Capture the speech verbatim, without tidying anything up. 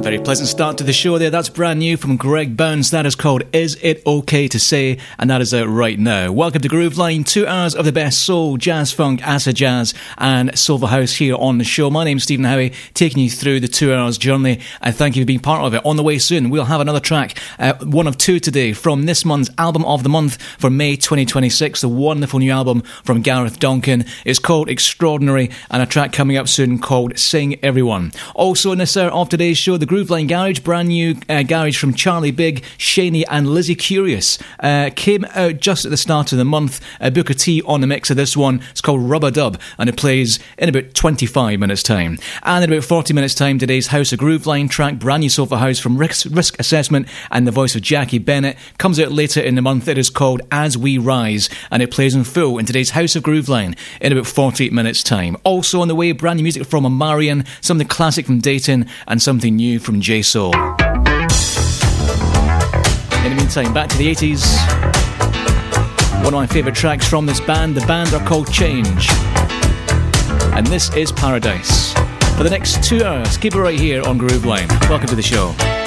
Very pleasant start to the show there. That's brand new from Greg Burns. That is called Is It Okay To Say? And that is out right now. Welcome to Groove Line. Two hours of the best soul, jazz, funk, acid jazz and silver house here on the show. My name's Stephen Howie, taking you through the two hours journey. And thank you for being part of it. On the way soon, we'll have another track, uh, one of two today, from this month's Album of the Month for May twenty twenty-six. The wonderful new album from Gareth Duncan. It's called Extraordinary, and a track coming up soon called Sing Everyone. Also in this hour of today's show, the Groove Line Garage, brand new uh, garage from Charlie Big, Shaney and Lizzie Curious. Uh, came out just at the start of the month. Uh, Booker T on the mix of this one. It's called Rubber Dub, and it plays in about twenty-five minutes time. And in about forty minutes time, today's House of Groove Line track, brand new soulful house from Risk, Risk Assessment and the voice of Jackie Bennett, comes out later in the month. It is called As We Rise, and it plays in full in today's House of Groove Line in about forty-eight minutes time. Also on the way, brand new music from Omarion, something classic from Dayton, and something new from J Soul. In the meantime, back to the eighties. One of my favourite tracks from this band. The band are called Change, and this is Paradise. For the next two hours, keep it right here on Groove Line. Welcome to the show.